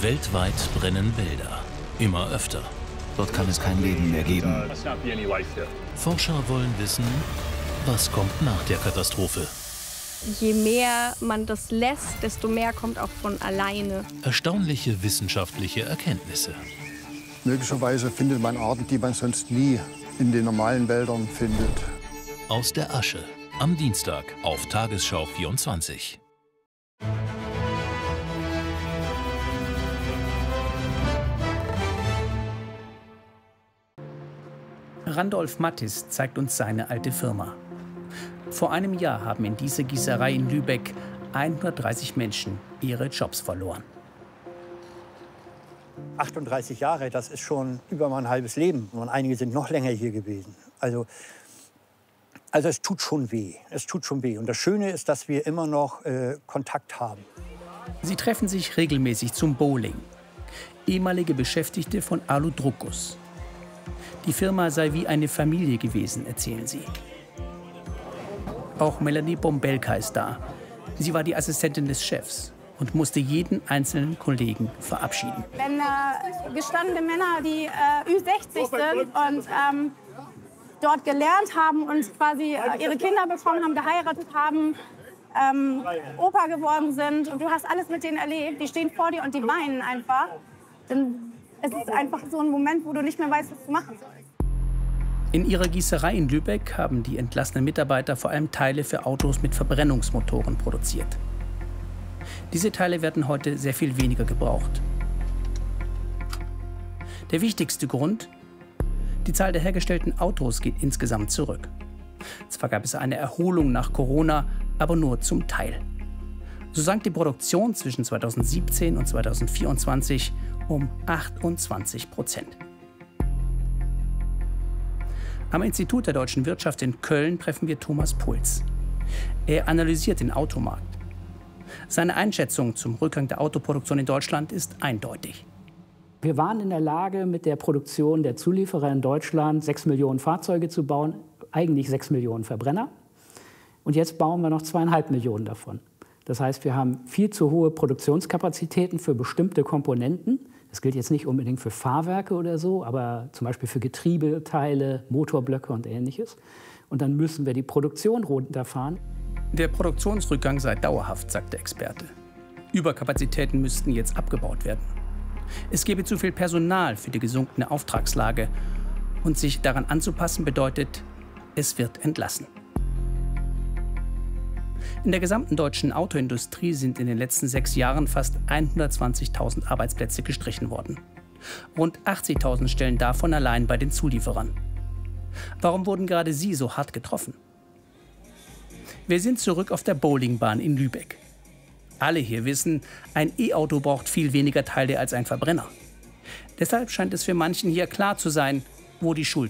Weltweit brennen Wälder. Immer öfter. Dort kann es kein Leben mehr geben. Forscher wollen wissen, was kommt nach der Katastrophe. Je mehr man das lässt, desto mehr kommt auch von alleine. Erstaunliche wissenschaftliche Erkenntnisse. Möglicherweise findet man Arten, die man sonst nie in den normalen Wäldern findet. Aus der Asche. Am Dienstag auf Tagesschau 24. Randolph Mattis zeigt uns seine alte Firma. Vor einem Jahr haben in dieser Gießerei in Lübeck 130 Menschen ihre Jobs verloren. 38 Jahre, das ist schon über mein halbes Leben. Und einige sind noch länger hier gewesen. Also es tut schon weh. Es tut schon weh. Und das Schöne ist, dass wir immer noch Kontakt haben. Sie treffen sich regelmäßig zum Bowling. Ehemalige Beschäftigte von Alu Druckus. Die Firma sei wie eine Familie gewesen, erzählen sie. Auch Melanie Bombelka ist da. Sie war die Assistentin des Chefs und musste jeden einzelnen Kollegen verabschieden. Wenn gestandene Männer, die Ü60 sind und dort gelernt haben und quasi ihre Kinder bekommen haben, geheiratet haben, Opa geworden sind und du hast alles mit denen erlebt, die stehen vor dir und die weinen einfach, dann es ist einfach so ein Moment, wo du nicht mehr weißt, was du machen sollst. In ihrer Gießerei in Lübeck haben die entlassenen Mitarbeiter vor allem Teile für Autos mit Verbrennungsmotoren produziert. Diese Teile werden heute sehr viel weniger gebraucht. Der wichtigste Grund: die Zahl der hergestellten Autos geht insgesamt zurück. Zwar gab es eine Erholung nach Corona, aber nur zum Teil. So sank die Produktion zwischen 2017 und 2024 um 28%. Am Institut der deutschen Wirtschaft in Köln treffen wir Thomas Puls. Er analysiert den Automarkt. Seine Einschätzung zum Rückgang der Autoproduktion in Deutschland ist eindeutig. Wir waren in der Lage, mit der Produktion der Zulieferer in Deutschland 6 Millionen Fahrzeuge zu bauen, eigentlich 6 Millionen Verbrenner. Und jetzt bauen wir noch 2,5 Millionen davon. Das heißt, wir haben viel zu hohe Produktionskapazitäten für bestimmte Komponenten. Das gilt jetzt nicht unbedingt für Fahrwerke oder so, aber zum Beispiel für Getriebeteile, Motorblöcke und Ähnliches. Und dann müssen wir die Produktion runterfahren. Der Produktionsrückgang sei dauerhaft, sagt der Experte. Überkapazitäten müssten jetzt abgebaut werden. Es gebe zu viel Personal für die gesunkene Auftragslage. Und sich daran anzupassen bedeutet, es wird entlassen. In der gesamten deutschen Autoindustrie sind in den letzten 6 Jahren fast 120.000 Arbeitsplätze gestrichen worden. Rund 80.000 Stellen davon allein bei den Zulieferern. Warum wurden gerade sie so hart getroffen? Wir sind zurück auf der Bowlingbahn in Lübeck. Alle hier wissen, ein E-Auto braucht viel weniger Teile als ein Verbrenner. Deshalb scheint es für manchen hier klar zu sein, wo die Schuld